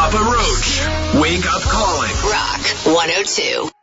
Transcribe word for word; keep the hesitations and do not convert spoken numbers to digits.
Papa Roach. Wake up calling. Rock one oh two.